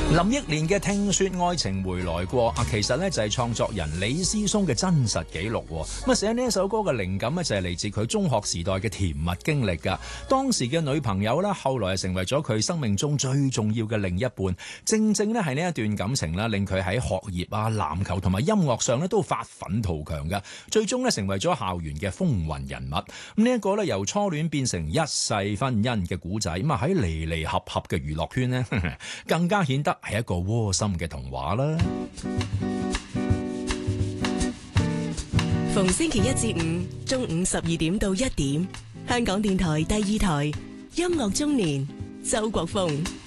林憶蓮嘅《聽說愛情回來過》其實咧就係創作人李思松嘅真實記錄。咁寫呢一首歌嘅靈感咧就係嚟自佢中學時代嘅甜蜜經歷㗎。當時嘅女朋友啦，後來係成為咗佢生命中最重要嘅另一半。正正咧係呢一段感情啦，令佢喺學業啊、籃球同埋音樂上咧都發奮圖強㗎。最終咧成為咗校園嘅風雲人物。咁呢一個咧由初戀變成一世婚姻嘅古仔，咁啊喺離離合合嘅娛樂圈呢，更加顯得係一個窩心嘅童話啦。 逢星期一至五中午12點到1點，香港電台第2台音樂中年，周國峰。